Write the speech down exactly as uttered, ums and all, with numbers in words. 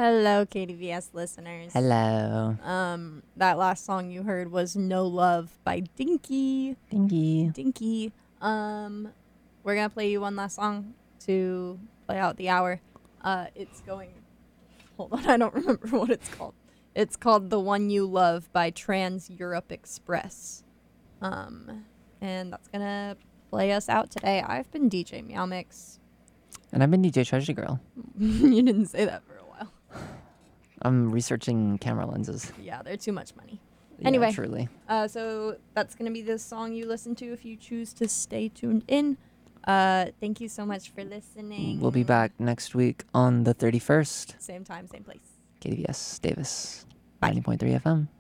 Hello, K D V S listeners. Hello. Um, that last song you heard was "No Love" by Dinky. Dinky. Dinky. Um, we're gonna play you one last song to play out the hour. Uh, it's going. Hold on, I don't remember what it's called. It's called "The One You Love" by Trans Europe Express. Um, and that's gonna play us out today. I've been D J Meow Mix. And I've been D J Treasure Girl. You didn't say that for a while. I'm researching camera lenses. Yeah, they're too much money. Yeah, Anyway. truly. Uh, so that's going to be the song you listen to if you choose to stay tuned in. Uh, thank you so much for listening. We'll be back next week on the thirty-first. Same time, same place. K D V S Davis. Bye. ninety point three F M.